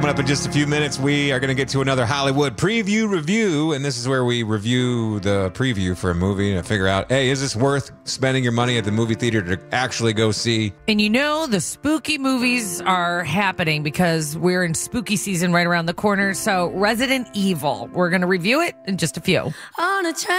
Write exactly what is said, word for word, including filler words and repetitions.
Coming up in just a few minutes, we are going to get to another Hollywood preview review, and this is where we review the preview for a movie to figure out, hey, is this worth spending your money at the movie theater to actually go see? And you know the spooky movies are happening because we're in spooky season right around the corner. So Resident Evil, we're going to review it in just a few. On a train.